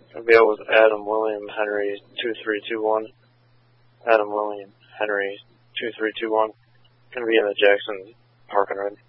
Gonna be out with Adam William Henry 2321. Adam William Henry 2321. Gonna be in the Jackson parking ride.